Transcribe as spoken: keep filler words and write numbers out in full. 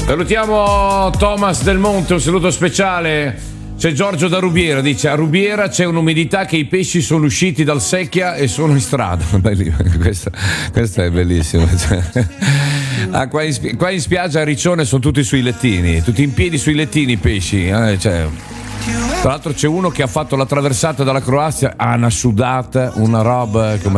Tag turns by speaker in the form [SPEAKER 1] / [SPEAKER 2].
[SPEAKER 1] Salutiamo Thomas Del Monte, un saluto speciale. C'è Giorgio da Rubiera, dice: a Rubiera c'è un'umidità che i pesci sono usciti dal secchia e sono in strada. questa, questa è bellissima. Ah, qua, in, qua in spiaggia a Riccione sono tutti sui lettini, tutti in piedi sui lettini i pesci. Eh, cioè. Tra l'altro c'è uno che ha fatto la traversata dalla Croazia, ha una sudata, una roba come